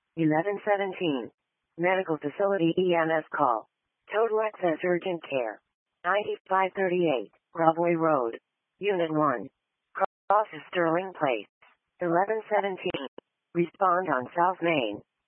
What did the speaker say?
1117. Medical facility EMS call. Total access urgent care. 9538, Broadway Road. Unit 1. Cross Sterling Place. 1117. Respond on South Main.